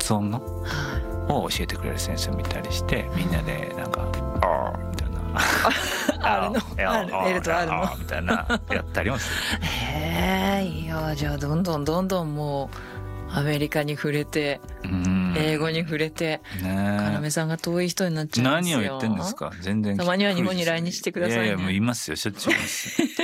発音のはを教えてくれる先生もいたりして、みんなでなんか「あー」みたいな R の L と R のみたいなやったりもする。 いやじゃあどんどんもうアメリカに触れて、英語に触れて、要さんが遠い人になっちゃうんですよ。 何を言ってんですか。全然たまには日本に来日してくださいね。 いやいやもういますよ、しょっちゅういます